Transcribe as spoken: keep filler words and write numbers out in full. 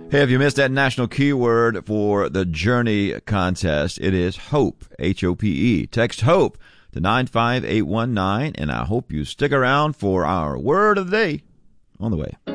Hey, have you missed that national keyword for the Journey contest? It is HOPE, H O P E. Text HOPE to nine five eight one nine, and I hope you stick around for our word of the day on the way.